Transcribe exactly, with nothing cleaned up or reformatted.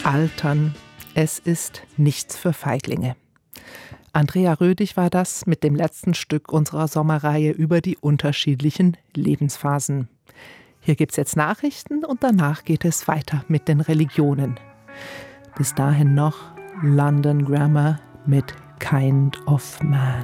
Altern, es ist nichts für Feiglinge. Andrea Rödig war das mit dem letzten Stück unserer Sommerreihe über die unterschiedlichen Lebensphasen. Hier gibt's jetzt Nachrichten und danach geht es weiter mit den Religionen. Bis dahin noch London Grammar mit Kind of Man.